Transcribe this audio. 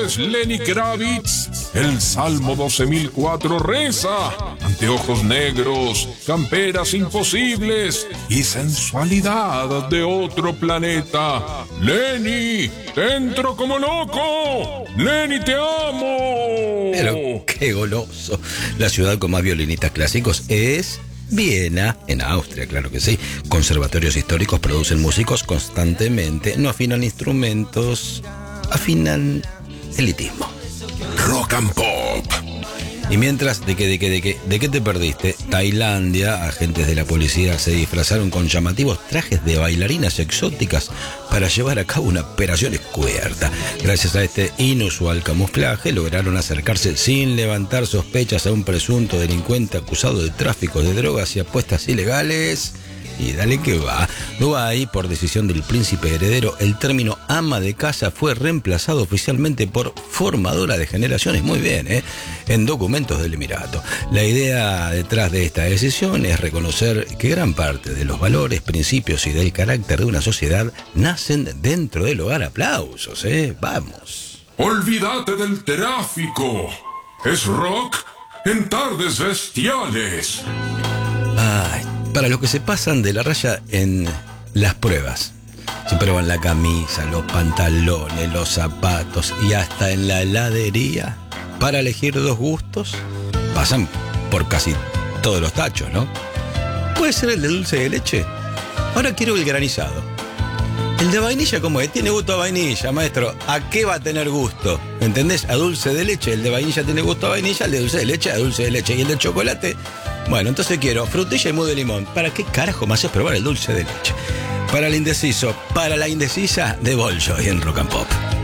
es Lenny Kravitz. El Salmo 12.004 reza: anteojos negros, camperas imposibles y sensualidad de otro planeta. Lenny, te entro como loco. Lenny, te amo. Pero qué goloso. La ciudad con más violinistas clásicos es Viena, en Austria, claro que sí. Conservatorios históricos producen músicos constantemente. No afinan instrumentos, afinan elitismo. Rock and Pop. Y mientras, ¿de qué te perdiste? Tailandia, agentes de la policía se disfrazaron con llamativos trajes de bailarinas exóticas para llevar a cabo una operación encubierta. Gracias a este inusual camuflaje lograron acercarse sin levantar sospechas a un presunto delincuente acusado de tráfico de drogas y apuestas ilegales. Y dale que va. Dubái, por decisión del príncipe heredero, el término ama de casa fue reemplazado oficialmente por formadora de generaciones. Muy bien, en documentos del Emirato. La idea detrás de esta decisión es reconocer que gran parte de los valores, principios y del carácter de una sociedad nacen dentro del hogar. Aplausos, vamos. Olvídate del tráfico. Es rock en tardes bestiales. Ay, para los que se pasan de la raya en las pruebas. Se prueban la camisa, los pantalones, los zapatos y hasta en la heladería. Para elegir dos gustos, pasan por casi todos los tachos, ¿no? ¿Puede ser el de dulce de leche? Ahora quiero el granizado. El de vainilla, ¿cómo es? Tiene gusto a vainilla, maestro. ¿A qué va a tener gusto? ¿Entendés? A dulce de leche. El de vainilla tiene gusto a vainilla, el de dulce de leche a dulce de leche. Y el de chocolate, bueno, entonces quiero frutilla y mousse de limón. ¿Para qué carajo me haces probar el dulce de leche? Para el indeciso, para la indecisa, de Bolshoi en Rock and Pop.